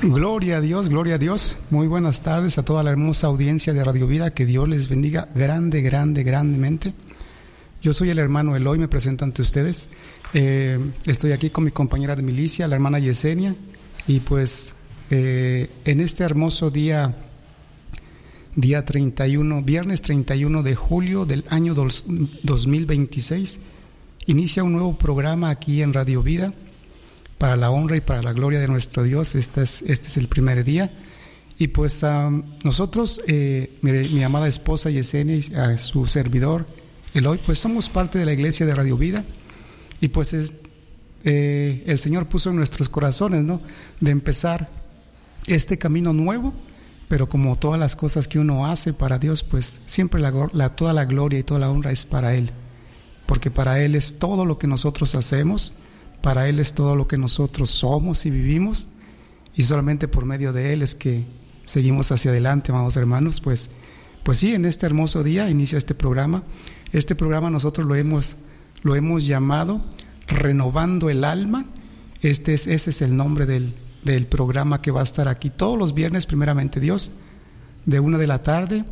Gloria a Dios, gloria a Dios. Muy buenas tardes a toda la hermosa audiencia de Radio Vida. Que Dios les bendiga grandemente. Yo soy el hermano Eloy, me presento ante ustedes. Estoy aquí con mi compañera de milicia, la hermana Yesenia. Y pues en este hermoso día 31, viernes 31 de julio del año 2026, inicia un nuevo programa aquí en Radio Vida, para la honra y para la gloria de nuestro Dios. Este es el primer día. Y pues nosotros, mi amada esposa Yesenia y a su servidor Eloy, pues somos parte de la iglesia de Radio Vida. Y pues el Señor puso en nuestros corazones, ¿no?, de empezar este camino nuevo. Pero como todas las cosas que uno hace para Dios, pues siempre toda la gloria y toda la honra es para Él. Porque para Él es todo lo que nosotros hacemos. Para Él es todo lo que nosotros somos y vivimos, y solamente por medio de Él es que seguimos hacia adelante, amados hermanos. Pues sí, en este hermoso día inicia este programa. Este programa nosotros lo hemos llamado Renovando el Alma. Ese es el nombre del programa que va a estar aquí todos los viernes, primeramente Dios, de 1 de la tarde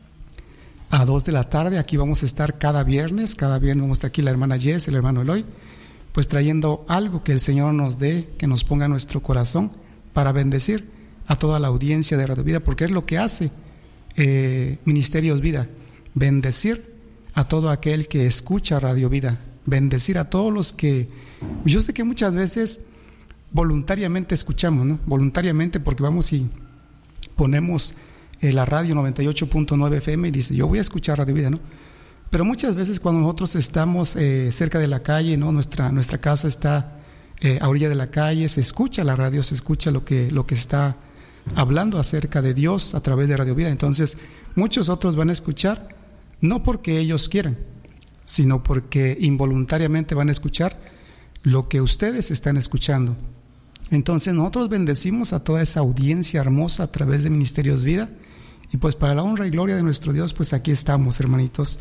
a 2 de la tarde. Aquí vamos a estar cada viernes vamos a estar aquí la hermana Jess, el hermano Eloy, pues trayendo algo que el Señor nos dé, que nos ponga en nuestro corazón para bendecir a toda la audiencia de Radio Vida, porque es lo que hace Ministerios Vida: bendecir a todo aquel que escucha Radio Vida, bendecir a todos los que... Yo sé que muchas veces voluntariamente escuchamos, ¿no? Voluntariamente, porque vamos y ponemos la radio 98.9 FM y dice, yo voy a escuchar Radio Vida, ¿no? Pero muchas veces cuando nosotros estamos cerca de la calle, ¿no?, nuestra casa está a orilla de la calle, se escucha la radio, se escucha lo que está hablando acerca de Dios a través de Radio Vida. Entonces muchos otros van a escuchar, no porque ellos quieran, sino porque involuntariamente van a escuchar lo que ustedes están escuchando. Entonces nosotros bendecimos a toda esa audiencia hermosa a través de Ministerios Vida, y pues para la honra y gloria de nuestro Dios, pues aquí estamos, hermanitos.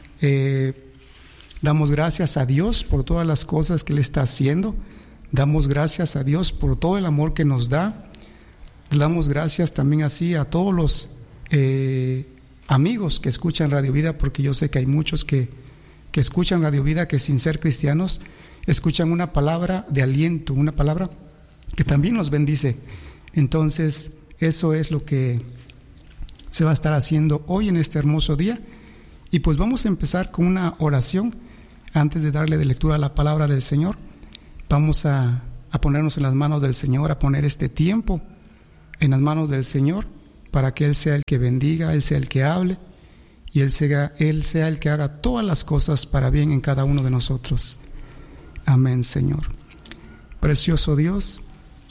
Damos gracias a Dios por todas las cosas que Él está haciendo. Damos gracias a Dios por todo el amor que nos da. Damos gracias también así a todos los amigos que escuchan Radio Vida, porque yo sé que hay muchos que escuchan Radio Vida, que sin ser cristianos escuchan una palabra de aliento, una palabra que también nos bendice. Entonces eso es lo que se va a estar haciendo hoy en este hermoso día. Y pues vamos a empezar con una oración. Antes de darle de lectura a la palabra del Señor, vamos a ponernos en las manos del Señor, a poner este tiempo en las manos del Señor, para que Él sea el que bendiga, Él sea el que hable, y Él sea el que haga todas las cosas para bien en cada uno de nosotros. Amén, Señor. Precioso Dios,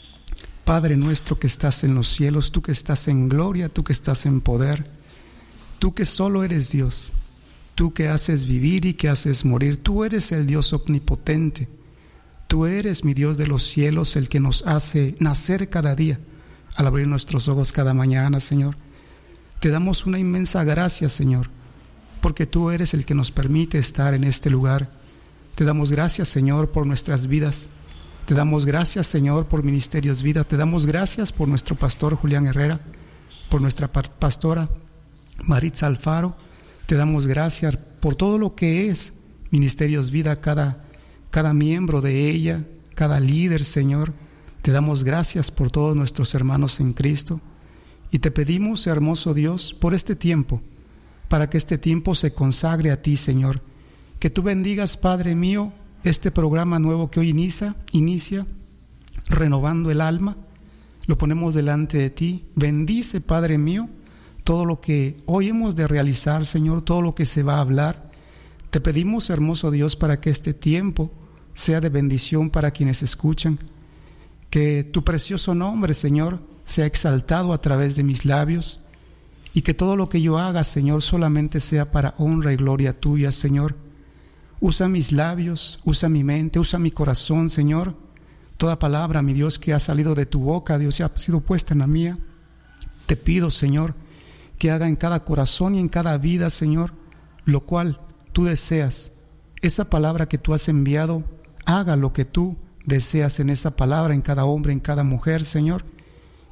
Padre nuestro que estás en los cielos, tú que estás en gloria, tú que estás en poder, tú que solo eres Dios, tú que haces vivir y que haces morir, tú eres el Dios omnipotente, tú eres mi Dios de los cielos, el que nos hace nacer cada día, al abrir nuestros ojos cada mañana, Señor. Te damos una inmensa gracia, Señor, porque tú eres el que nos permite estar en este lugar. Te damos gracias, Señor, por nuestras vidas. Te damos gracias, Señor, por Ministerios Vida. Te damos gracias por nuestro pastor Julián Herrera, por nuestra pastora Maritza Alfaro. Te damos gracias por todo lo que es Ministerios Vida, cada miembro de ella, cada líder, Señor. Te damos gracias por todos nuestros hermanos en Cristo, y te pedimos, hermoso Dios, por este tiempo, para que este tiempo se consagre a ti, Señor. Que tú bendigas, Padre mío, este programa nuevo que hoy inicia, Renovando el Alma. Lo ponemos delante de ti. Bendice, Padre mío, todo lo que hoy hemos de realizar, Señor, todo lo que se va a hablar. Te pedimos, hermoso Dios, para que este tiempo sea de bendición para quienes escuchan. Que tu precioso nombre, Señor, sea exaltado a través de mis labios, y que todo lo que yo haga, Señor, solamente sea para honra y gloria tuya, Señor. Usa mis labios, usa mi mente, usa mi corazón, Señor. Toda palabra, mi Dios, que ha salido de tu boca, Dios, ha sido puesta en la mía. Te pido, Señor, que haga en cada corazón y en cada vida, Señor, lo cual tú deseas. Esa palabra que tú has enviado, haga lo que tú deseas en esa palabra, en cada hombre, en cada mujer, Señor.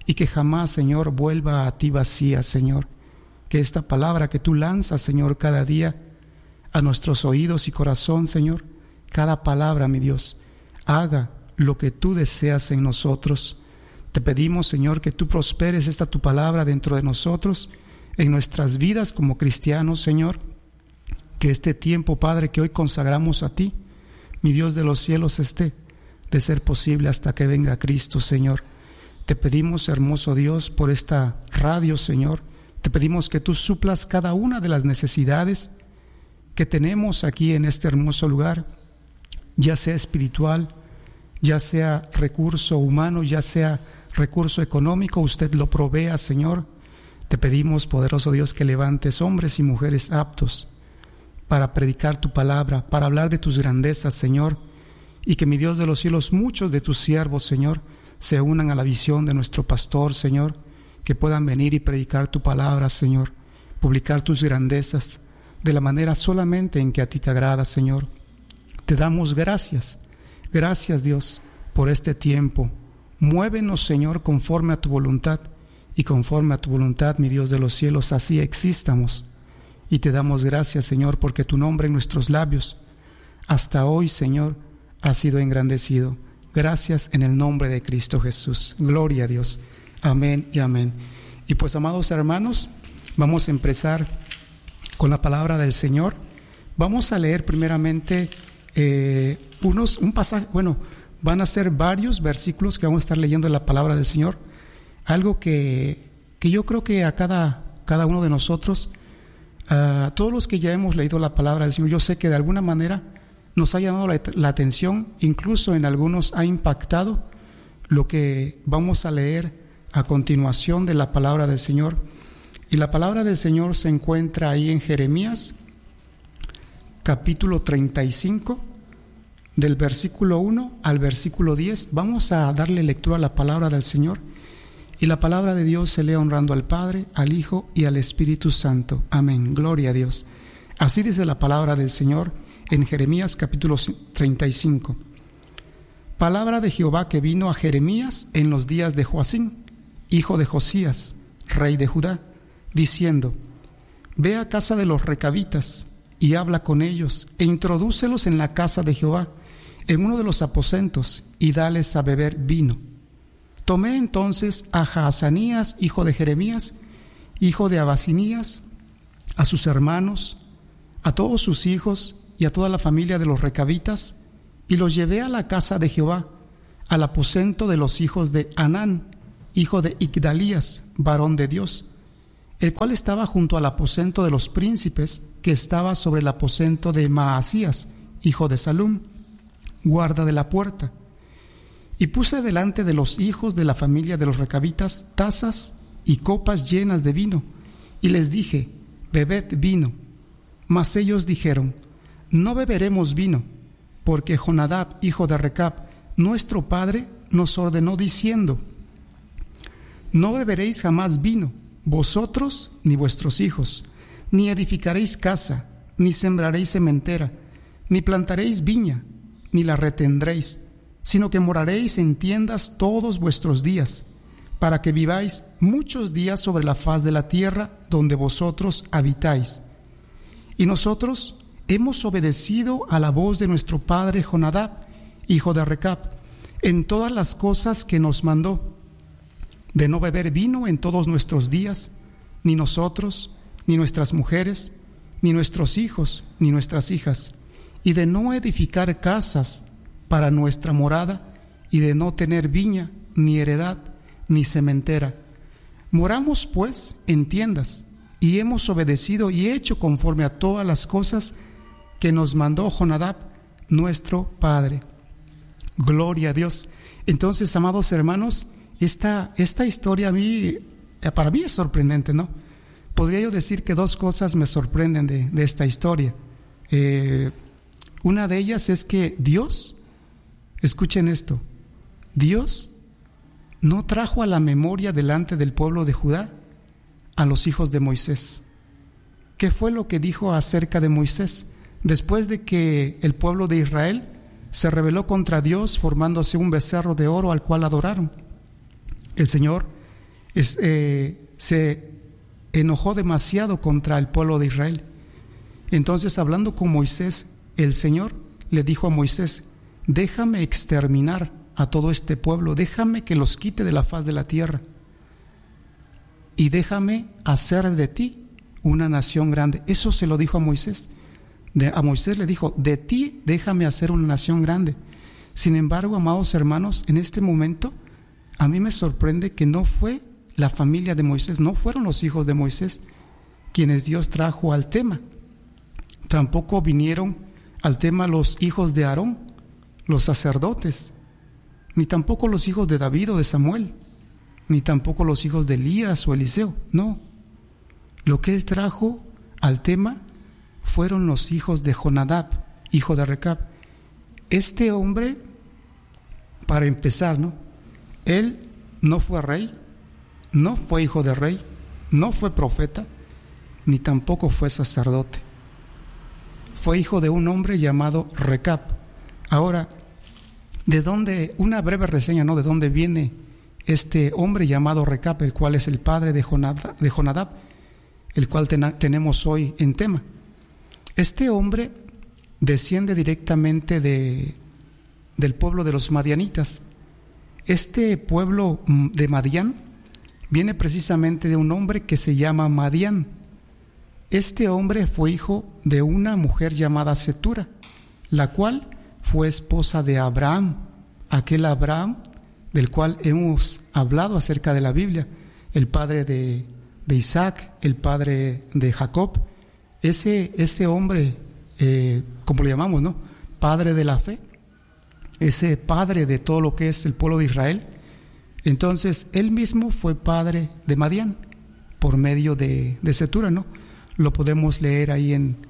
y que jamás, Señor, vuelva a ti vacía, Señor. Que esta palabra que tú lanzas, Señor, cada día a nuestros oídos y corazón, Señor, cada palabra, mi Dios, haga lo que tú deseas en nosotros. Te pedimos, Señor, que tú prosperes esta tu palabra dentro de nosotros, en nuestras vidas como cristianos, Señor. Que este tiempo, Padre, que hoy consagramos a ti, mi Dios de los cielos, esté de ser posible hasta que venga Cristo, Señor. Te pedimos, hermoso Dios, por esta radio, Señor. Te pedimos que tú suplas cada una de las necesidades que tenemos aquí en este hermoso lugar, ya sea espiritual, ya sea recurso humano, ya sea recurso económico, usted lo provea, Señor. Te pedimos, poderoso Dios, que levantes hombres y mujeres aptos para predicar tu palabra, para hablar de tus grandezas, Señor, y que, mi Dios de los cielos, muchos de tus siervos, Señor, se unan a la visión de nuestro pastor, Señor, que puedan venir y predicar tu palabra, Señor, publicar tus grandezas de la manera solamente en que a ti te agrada, Señor. Te damos gracias, gracias, Dios, por este tiempo. Muévenos, Señor, conforme a tu voluntad, y conforme a tu voluntad, mi Dios de los cielos, así existamos. Y te damos gracias, Señor, porque tu nombre en nuestros labios hasta hoy, Señor, ha sido engrandecido. Gracias en el nombre de Cristo Jesús. Gloria a Dios. Amén y amén. Y pues, amados hermanos, vamos a empezar con la palabra del Señor. Vamos a leer primeramente un pasaje, van a ser varios versículos que vamos a estar leyendo de la palabra del Señor. Algo que yo creo que a cada uno de nosotros, a todos los que ya hemos leído la palabra del Señor, yo sé que de alguna manera nos ha llamado la atención, incluso en algunos ha impactado lo que vamos a leer a continuación de la palabra del Señor. Y la palabra del Señor se encuentra ahí en Jeremías, capítulo 35, del versículo 1 al versículo 10. Vamos a darle lectura a la palabra del Señor. Y la palabra de Dios se lee honrando al Padre, al Hijo y al Espíritu Santo. Amén. Gloria a Dios. Así dice la palabra del Señor en Jeremías capítulo 35. Palabra de Jehová que vino a Jeremías en los días de Joacín, hijo de Josías, rey de Judá, diciendo: Ve a casa de los recabitas y habla con ellos, e introdúcelos en la casa de Jehová, en uno de los aposentos, y dales a beber vino. Tomé entonces a Jaazanías, hijo de Jeremías, hijo de Abasinías, a sus hermanos, a todos sus hijos y a toda la familia de los recabitas, y los llevé a la casa de Jehová, al aposento de los hijos de Anán, hijo de Igdalías, varón de Dios, el cual estaba junto al aposento de los príncipes, que estaba sobre el aposento de Maasías, hijo de Salum, guarda de la puerta. Y puse delante de los hijos de la familia de los recabitas tazas y copas llenas de vino, y les dije: bebed vino. Mas ellos dijeron: no beberemos vino, porque Jonadab, hijo de Recab, nuestro padre, nos ordenó diciendo: no beberéis jamás vino, vosotros ni vuestros hijos, ni edificaréis casa, ni sembraréis sementera, ni plantaréis viña, ni la retendréis, sino que moraréis en tiendas todos vuestros días, para que viváis muchos días sobre la faz de la tierra donde vosotros habitáis. Y nosotros hemos obedecido a la voz de nuestro padre Jonadab, hijo de Recab, en todas las cosas que nos mandó, de no beber vino en todos nuestros días, ni nosotros, ni nuestras mujeres, ni nuestros hijos, ni nuestras hijas, y de no edificar casas para nuestra morada, y de no tener viña, ni heredad, ni sementera. Moramos pues en tiendas, y hemos obedecido y hecho conforme a todas las cosas que nos mandó Jonadab, nuestro padre. Gloria a Dios. Entonces, amados hermanos, esta historia para mí es sorprendente, ¿no? Podría yo decir que dos cosas me sorprenden de esta historia. Una de ellas es que Dios, escuchen esto, Dios no trajo a la memoria delante del pueblo de Judá a los hijos de Moisés. ¿Qué fue lo que dijo acerca de Moisés? Después de que el pueblo de Israel se rebeló contra Dios, formándose un becerro de oro al cual adoraron, el Señor se enojó demasiado contra el pueblo de Israel. Entonces, hablando con Moisés, el Señor le dijo a Moisés: déjame exterminar a todo este pueblo, déjame que los quite de la faz de la tierra y déjame hacer de ti una nación grande. Eso se lo dijo a Moisés. A Moisés le dijo: de ti déjame hacer una nación grande. Sin embargo, amados hermanos, en este momento a mí me sorprende que no fue la familia de Moisés, no fueron los hijos de Moisés quienes Dios trajo al tema. Tampoco vinieron al tema los hijos de Aarón, los sacerdotes, ni tampoco los hijos de David o de Samuel, ni tampoco los hijos de Elías o Eliseo. No, lo que él trajo al tema fueron los hijos de Jonadab, hijo de Recab. Este hombre, para empezar, él no fue rey, no fue hijo de rey, no fue profeta, ni tampoco fue sacerdote. Fue hijo de un hombre llamado Recab. Ahora, ¿de dónde? Una breve reseña, ¿no? ¿De dónde viene este hombre llamado Recab, el cual es el padre de Jonadab, el cual tenemos hoy en tema? Este hombre desciende directamente del pueblo de los madianitas. Este pueblo de Madián viene precisamente de un hombre que se llama Madián. Este hombre fue hijo de una mujer llamada Setura, la cual fue esposa de Abraham, aquel Abraham del cual hemos hablado acerca de la Biblia, el padre de Isaac, el padre de Jacob. Ese hombre, como le llamamos, ¿no? Padre de la fe, ese padre de todo lo que es el pueblo de Israel. Entonces, él mismo fue padre de Madián por medio de Setura, ¿no? Lo podemos leer ahí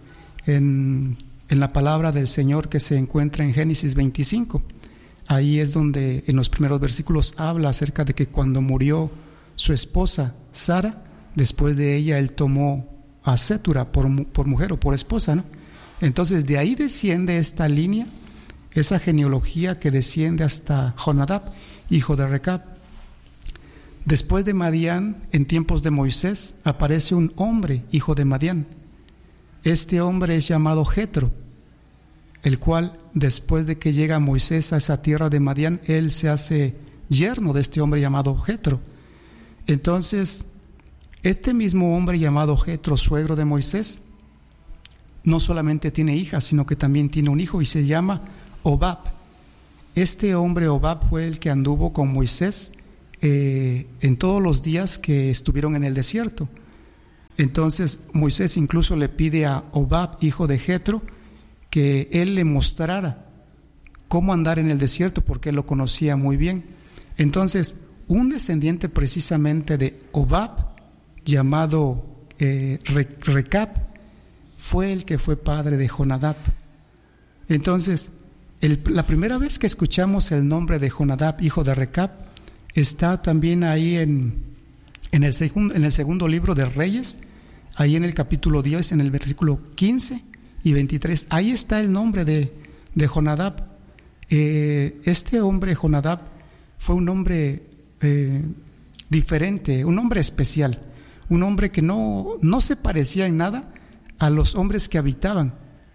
en la palabra del Señor que se encuentra en Génesis 25. Ahí es donde en los primeros versículos habla acerca de que cuando murió su esposa Sara, después de ella él tomó a Setura por mujer o por esposa, ¿no? Entonces de ahí desciende esta línea, esa genealogía que desciende hasta Jonadab, hijo de Recab. Después de Madián, en tiempos de Moisés, aparece un hombre, hijo de Madián. Este hombre es llamado Jetro, el cual, después de que llega Moisés a esa tierra de Madián, él se hace yerno de este hombre llamado Jetro. Entonces, este mismo hombre llamado Jetro, suegro de Moisés, no solamente tiene hijas, sino que también tiene un hijo y se llama Hobab. Este hombre Hobab fue el que anduvo con Moisés en todos los días que estuvieron en el desierto. Entonces Moisés incluso le pide a Hobab, hijo de Jetro, que él le mostrara cómo andar en el desierto, porque él lo conocía muy bien. Entonces, un descendiente precisamente de Hobab, llamado Recab, fue el que fue padre de Jonadab. Entonces, la primera vez que escuchamos el nombre de Jonadab, hijo de Recab, está también ahí en el segundo libro de Reyes, ahí en el capítulo 10, en el versículo 15 y 23. Ahí está el nombre de Jonadab. Este hombre, Jonadab, fue un hombre diferente, un hombre especial, un hombre que no se parecía en nada a los hombres que habitaban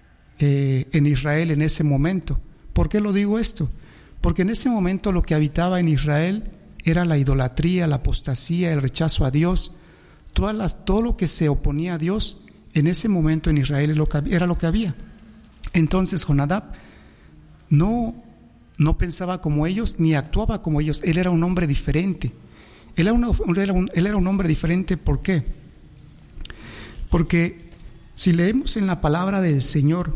en Israel en ese momento. ¿Por qué lo digo esto? Porque en ese momento lo que habitaba en Israel era la idolatría, la apostasía, el rechazo a Dios, todo lo que se oponía a Dios en ese momento en Israel era lo que había. Entonces Jonadab no pensaba como ellos ni actuaba como ellos. Él era un hombre diferente. Él era un hombre diferente. ¿Por qué? Porque si leemos en la palabra del Señor,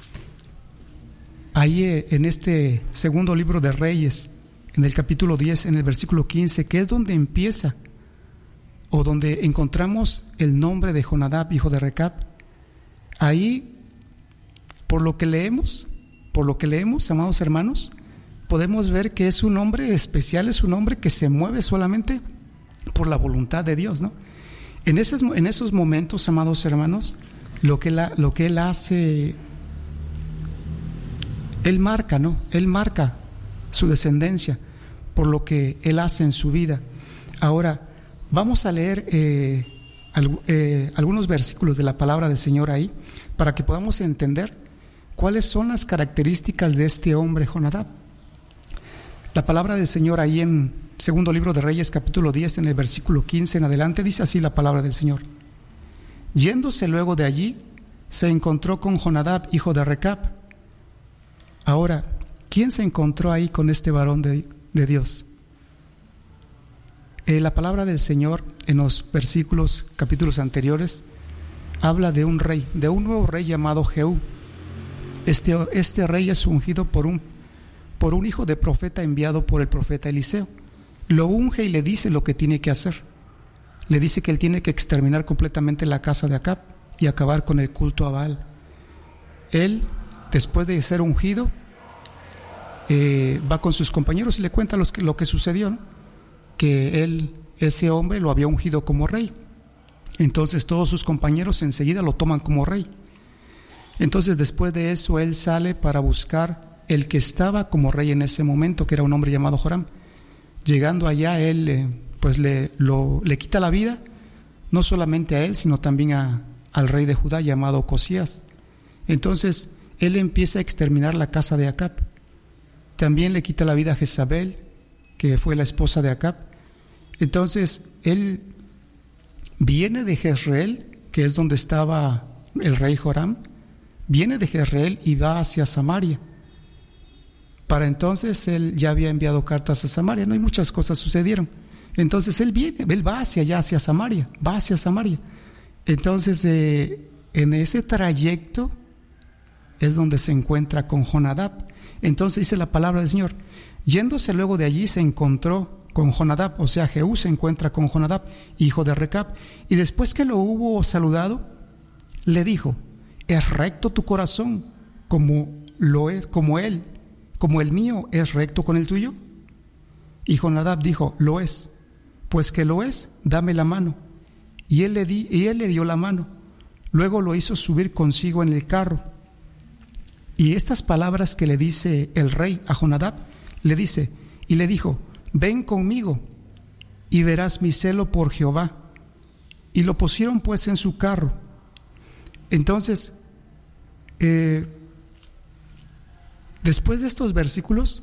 ahí en este segundo libro de Reyes, en el capítulo 10, en el versículo 15, que es donde empieza o donde encontramos el nombre de Jonadab, hijo de Recab, ahí, por lo que leemos, amados hermanos, podemos ver que es un hombre especial, es un hombre que se mueve solamente por la voluntad de Dios, ¿no? En esos momentos, amados hermanos, lo que él hace, él marca, ¿no? Él marca su descendencia por lo que él hace en su vida. Ahora, Vamos a leer algunos versículos de la palabra del Señor ahí, para que podamos entender cuáles son las características de este hombre Jonadab. La palabra del Señor ahí en segundo libro de Reyes, capítulo 10, en el versículo 15 en adelante, dice así la palabra del Señor. Yéndose luego de allí, se encontró con Jonadab, hijo de Recab. Ahora, ¿quién se encontró ahí con este varón de Dios? La palabra del Señor en los capítulos anteriores, habla de un rey, de un nuevo rey llamado Jehú. Este rey es ungido por un hijo de profeta enviado por el profeta Eliseo. Lo unge y le dice lo que tiene que hacer. Le dice que él tiene que exterminar completamente la casa de Acab y acabar con el culto a Baal. Él, después de ser ungido, va con sus compañeros y le cuenta lo que sucedió, ¿no? Que ese hombre lo había ungido como rey. Entonces todos sus compañeros enseguida lo toman como rey. Entonces después de eso él sale para buscar el que estaba como rey en ese momento, que era un hombre llamado Joram. Llegando allá él le quita la vida, no solamente a él, sino también al rey de Judá llamado Ocosías. Entonces él empieza a exterminar la casa de Acab. También le quita la vida a Jezabel, que fue la esposa de Acab. Entonces él viene de Jezreel, que es donde estaba el rey Joram, viene de Jezreel y va hacia Samaria. Para entonces él ya había enviado cartas a Samaria, no, y muchas cosas sucedieron. Entonces él va hacia allá, hacia Samaria. Entonces en ese trayecto es donde se encuentra con Jonadab. Entonces dice la palabra del Señor, yéndose luego de allí se encontró con Jonadab, o sea, Jehú se encuentra con Jonadab, hijo de Recab, y después que lo hubo saludado, le dijo: ¿es recto tu corazón como el mío es recto con el tuyo? Y Jonadab dijo: lo es. Pues que lo es, dame la mano. Y él le dio la mano. Luego lo hizo subir consigo en el carro. Y estas palabras que le dice el rey a Jonadab, le dijo: ven conmigo y verás mi celo por Jehová. Y lo pusieron pues en su carro. Entonces, después de estos versículos,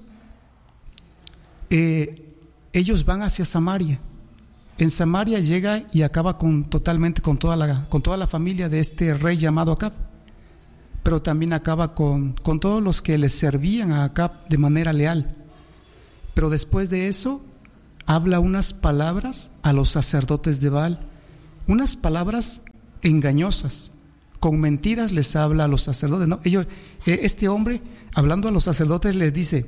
ellos van hacia Samaria. En Samaria llega y acaba totalmente con toda la familia de este rey llamado Acab, pero también acaba con todos los que le servían a Acab de manera leal. Pero después de eso habla unas palabras a los sacerdotes de Baal, unas palabras engañosas, con mentiras les habla a los sacerdotes, ¿no? Este hombre, hablando a los sacerdotes, les dice: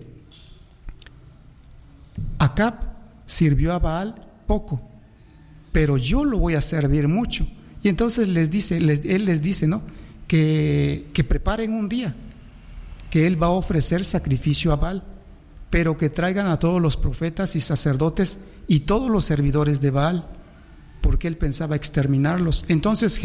Acab sirvió a Baal poco, pero yo lo voy a servir mucho. Y entonces él les dice, ¿no?, que preparen un día, que él va a ofrecer sacrificio a Baal, pero que traigan a todos los profetas y sacerdotes y todos los servidores de Baal, porque él pensaba exterminarlos. Entonces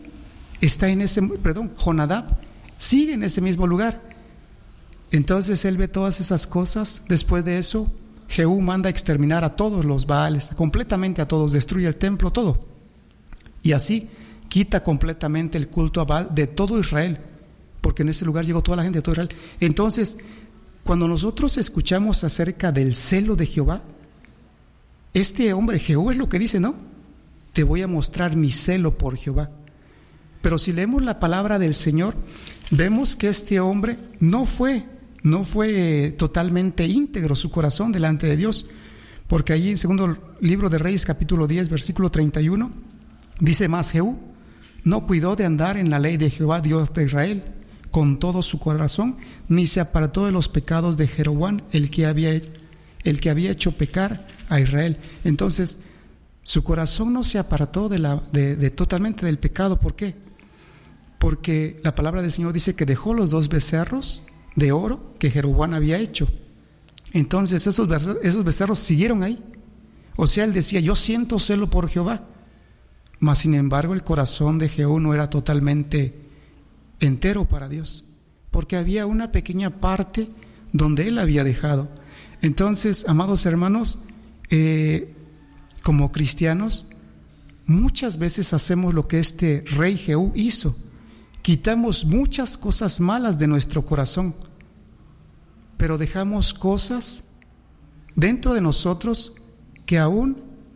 Jonadab sigue en ese mismo lugar. Entonces él ve todas esas cosas. Después de eso, Jehú manda exterminar a todos los Baales, completamente a todos, destruye el templo, todo. Y así quita completamente el culto a Baal de todo Israel, porque en ese lugar llegó toda la gente de todo Israel. Entonces, cuando nosotros escuchamos acerca del celo de Jehová, este hombre Jehú es lo que dice, ¿no? Te voy a mostrar mi celo por Jehová. Pero si leemos la palabra del Señor, vemos que este hombre no fue totalmente íntegro su corazón delante de Dios, porque allí en segundo libro de Reyes, capítulo 10, versículo 31, dice más: Jehú no cuidó de andar en la ley de Jehová, Dios de Israel, con todo su corazón, ni se apartó de los pecados de Jeroboam, el que había hecho pecar a Israel. Entonces, su corazón no se apartó totalmente del pecado. ¿Por qué? Porque la palabra del Señor dice que dejó los 2 becerros de oro que Jeroboam había hecho. Entonces esos becerros siguieron ahí. O sea, él decía: yo siento celo por Jehová. Mas sin embargo el corazón de Jehú no era totalmente entero para Dios, porque había una pequeña parte donde él había dejado. Entonces, amados hermanos, como cristianos, muchas veces hacemos lo que este rey Jehú hizo. Quitamos muchas cosas malas de nuestro corazón, pero dejamos cosas dentro de nosotros que aún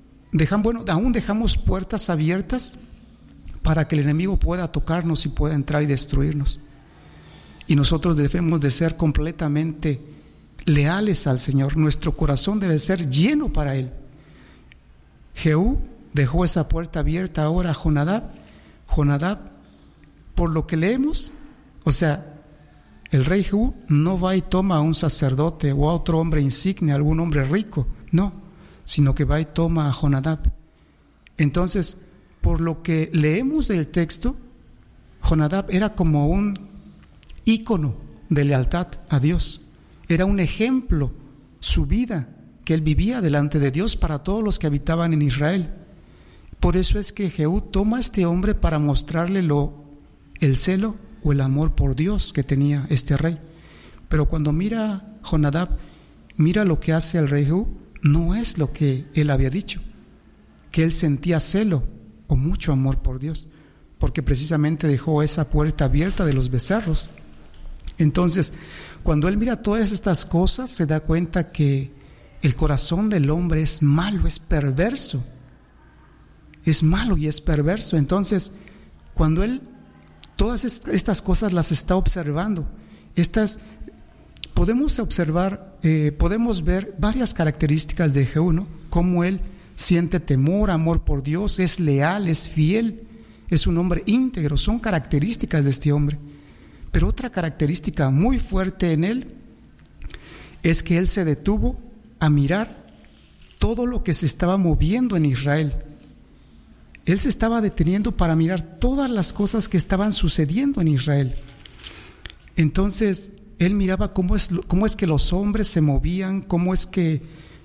dejamos puertas abiertas para que el enemigo pueda tocarnos y pueda entrar y destruirnos. Y nosotros debemos de ser completamente leales al Señor. Nuestro corazón debe ser lleno para Él. Jehú dejó esa puerta abierta ahora a Jonadab. Jonadab, por lo que leemos, o sea, el rey Jehú no va y toma a un sacerdote o a otro hombre insigne, a algún hombre rico, no, sino que va y toma a Jonadab. Entonces, por lo que leemos del texto, Jonadab era como un ícono de lealtad a Dios. Era un ejemplo, su vida, que él vivía delante de Dios para todos los que habitaban en Israel. Por eso es que Jehú toma a este hombre para mostrarle el celo o el amor por Dios que tenía este rey. Pero cuando mira Jonadab, mira lo que hace el rey Jehú, no es lo que él había dicho, que él sentía celo o mucho amor por Dios, porque precisamente dejó esa puerta abierta de los becerros. Entonces, cuando él mira todas estas cosas, se da cuenta que el corazón del hombre es malo, es perverso. Es malo y es perverso. Entonces, cuando él todas estas cosas las está observando, podemos observar, podemos ver varias características de Jehú, ¿no? Cómo él siente temor, amor por Dios, es leal, es fiel, es un hombre íntegro. Son características de este hombre. Pero otra característica muy fuerte en él es que él se detuvo a mirar todo lo que se estaba moviendo en Israel. Él se estaba deteniendo para mirar todas las cosas que estaban sucediendo en Israel. Entonces, él miraba cómo es que los hombres se movían, cómo es que...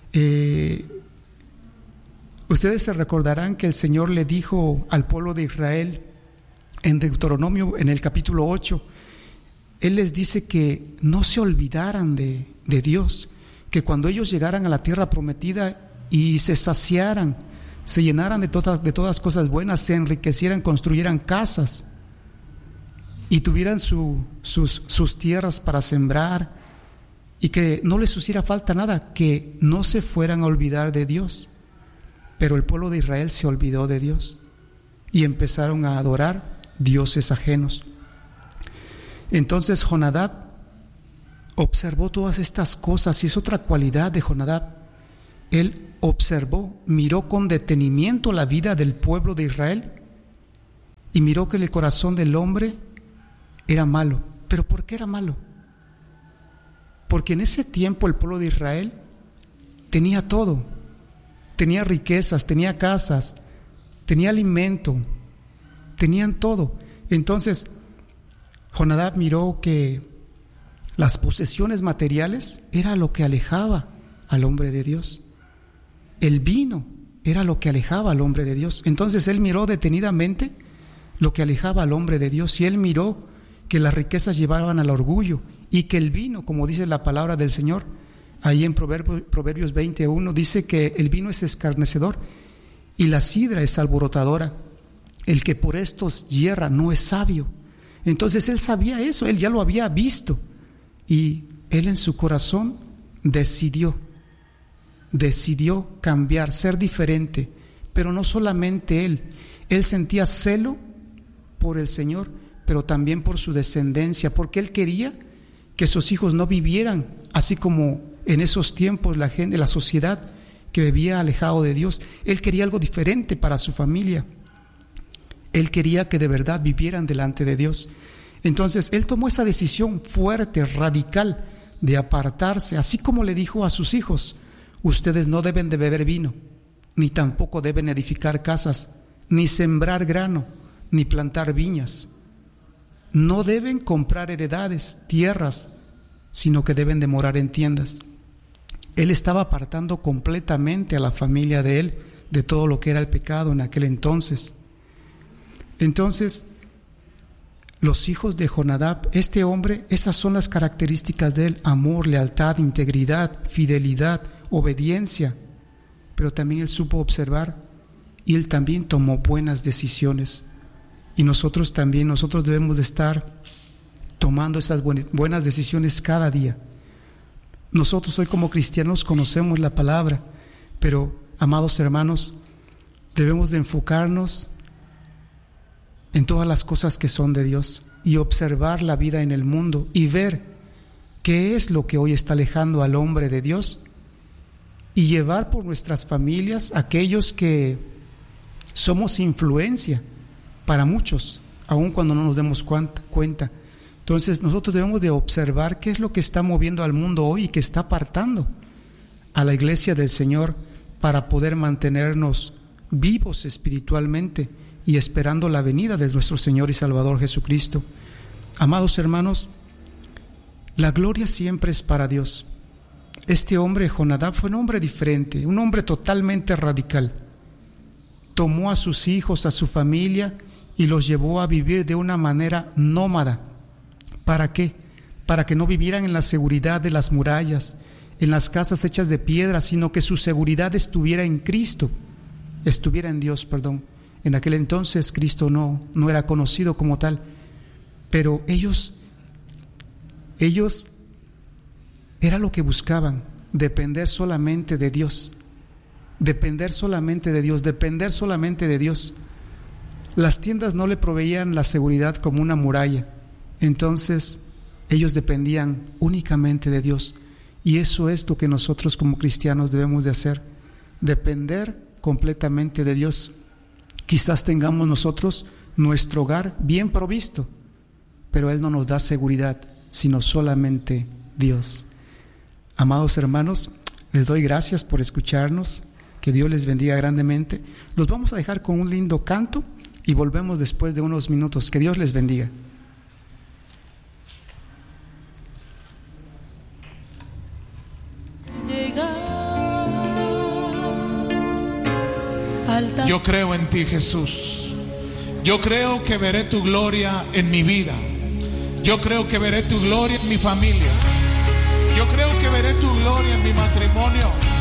ustedes se recordarán que el Señor le dijo al pueblo de Israel en Deuteronomio, en el capítulo 8, Él les dice que no se olvidaran de Dios, que cuando ellos llegaran a la tierra prometida y se saciaran, se llenaran de todas cosas buenas, se enriquecieran, construyeran casas y tuvieran sus tierras para sembrar y que no les hiciera falta nada, que no se fueran a olvidar de Dios. Pero el pueblo de Israel se olvidó de Dios y empezaron a adorar dioses ajenos. Entonces Jonadab observó todas estas cosas, y es otra cualidad de Jonadab. Él observó, miró con detenimiento la vida del pueblo de Israel y miró que el corazón del hombre era malo. ¿Pero por qué era malo? Porque en ese tiempo el pueblo de Israel tenía todo, tenía riquezas, tenía casas, tenía alimento, tenían todo. Entonces Jonadab miró que las posesiones materiales era lo que alejaba al hombre de Dios. El vino era lo que alejaba al hombre de Dios. Entonces él miró detenidamente lo que alejaba al hombre de Dios, y él miró que las riquezas llevaban al orgullo, y que el vino, como dice la palabra del Señor, ahí en Proverbios 21, dice que el vino es escarnecedor y la sidra es alborotadora. El que por estos yerra no es sabio. Entonces él sabía eso, él ya lo había visto, y él en su corazón decidió cambiar, ser diferente. Pero no solamente él sentía celo por el Señor, pero también por su descendencia, porque él quería que sus hijos no vivieran así como en esos tiempos la gente, la sociedad que vivía alejado de Dios. Él quería algo diferente para su familia. Él quería que de verdad vivieran delante de Dios. Entonces él tomó esa decisión fuerte, radical, de apartarse, así como le dijo a sus hijos: ustedes no deben de beber vino, ni tampoco deben edificar casas, ni sembrar grano, ni plantar viñas. No deben comprar heredades, tierras, sino que deben de morar en tiendas. Él estaba apartando completamente a la familia de él de todo lo que era el pecado en aquel entonces. Entonces, los hijos de Jonadab, este hombre, esas son las características de él: amor, lealtad, integridad, fidelidad, obediencia. pero también Él supo observar y Él también tomó buenas decisiones. Y nosotros debemos de estar tomando esas buenas decisiones cada día. Nosotros hoy como cristianos conocemos la palabra, pero, amados hermanos, debemos de enfocarnos en todas las cosas que son de Dios y observar la vida en el mundo y ver qué es lo que hoy está alejando al hombre de Dios y llevar por nuestras familias aquellos que somos influencia para muchos, aun cuando no nos demos cuenta. Entonces nosotros debemos de observar qué es lo que está moviendo al mundo hoy y que está apartando a la iglesia del Señor para poder mantenernos vivos espiritualmente y esperando la venida de nuestro Señor y Salvador Jesucristo. Amados hermanos, la gloria siempre es para Dios. Este hombre, Jonadab, fue un hombre diferente, un hombre totalmente radical. Tomó a sus hijos, a su familia y los llevó a vivir de una manera nómada. ¿Para qué? Para que no vivieran en la seguridad de las murallas, en las casas hechas de piedra, sino que su seguridad estuviera en Cristo, estuviera en Dios, perdón. En aquel entonces Cristo no era conocido como tal, pero ellos era lo que buscaban, depender solamente de Dios, depender solamente de Dios, depender solamente de Dios. Las tiendas no le proveían la seguridad como una muralla, entonces ellos dependían únicamente de Dios, y eso es lo que nosotros como cristianos debemos de hacer, depender completamente de Dios. Quizás tengamos nosotros nuestro hogar bien provisto, pero Él no nos da seguridad, sino solamente Dios. Amados hermanos, les doy gracias por escucharnos, que Dios les bendiga grandemente. Los vamos a dejar con un lindo canto y volvemos después de unos minutos. Que Dios les bendiga. Yo creo en ti, Jesús. Yo creo que veré tu gloria en mi vida. Yo creo que veré tu gloria en mi familia. Yo creo que veré tu gloria en mi matrimonio.